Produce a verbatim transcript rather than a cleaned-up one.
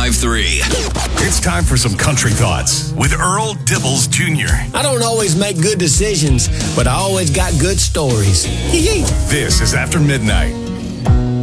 five three. It's time for some country thoughts with Earl Dibbles Junior I don't always make good decisions, but I always got good stories. This is After Midnight.